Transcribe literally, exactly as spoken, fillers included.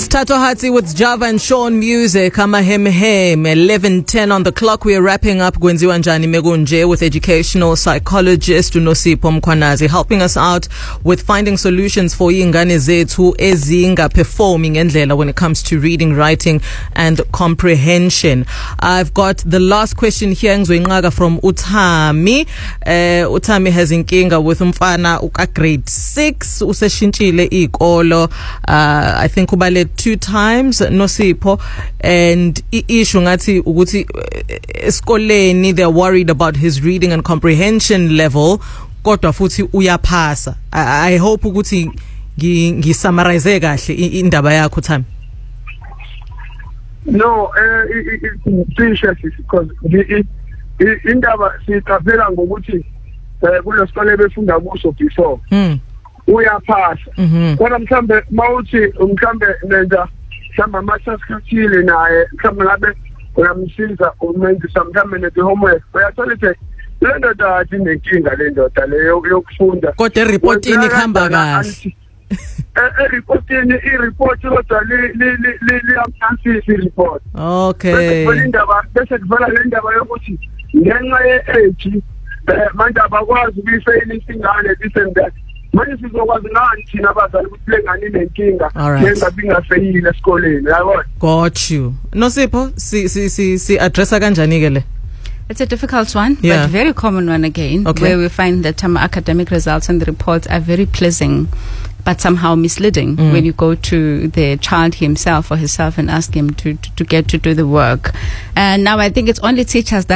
It's Tato Hatsi with Java and Sean Music. I'm a hem hem. eleven ten on the clock. We are wrapping up Gwenziwa Njani Megunje with educational psychologist Unosipho Mkhwanazi, helping us out with finding solutions for ingane zethu ezinga performing ngendlela when it comes to reading, writing and comprehension. I've got the last question here ngizwenqaka from Utami. Uh, Utami has inkinga with umfana uka grade six useshintshile ikolo. Uh, I think ubale two times Nosipho, and issue ngathi ukuthi esikoleni they're worried about his reading and comprehension level kodwa futhi uyaphasa. I, I hope ukuthi ngisummarize kahle indaba yakho Thami. No, uh, it's precious because indaba siqaphela ngokuthi kulesikole befunda kuso before uyaphasa kodwa mhlambe mawuthi mhlambe nenza mhlambe masasikhathile naye mhlambe ngabe uyamsiza umenzisa mhlambe ne homework uyathola ukuthi le ndoda athi nenkinga le ndoda leyo yokufunda kodwa reportini ikhamba kahle. E-reportini i-report kodwa li-li-li-li-li-li report. Okay. Bese indaba bese kuvela le ndaba yokuthi ngenxa ye-age manje abakwazi ukuyifeyila isingane this and that. Manje sizokwazi ngani thina abazali ukuthi lengane inenkinga nengabe ingafeyila esikoleni yabona. Got you. Nosipho si si si si addressa kanjani ke le? It's a difficult one, yeah. but very common one again, okay. where we find that um, academic results and the reports are very pleasing, but somehow misleading mm. when you go to the child himself or herself and ask him to, to, to get to do the work. And now I think it's only teachers that